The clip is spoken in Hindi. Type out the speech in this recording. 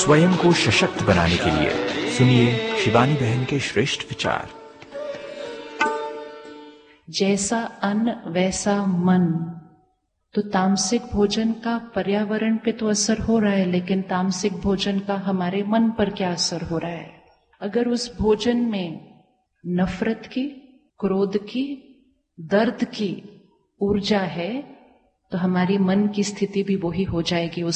स्वयं को सशक्त बनाने के लिए सुनिए शिवानी बहन के श्रेष्ठ विचार। जैसा अन्न वैसा मन। तो तामसिक भोजन का पर्यावरण पे तो असर हो रहा है, लेकिन तामसिक भोजन का हमारे मन पर क्या असर हो रहा है? अगर उस भोजन में नफरत की, क्रोध की, दर्द की ऊर्जा है तो हमारी मन की स्थिति भी वही हो जाएगी।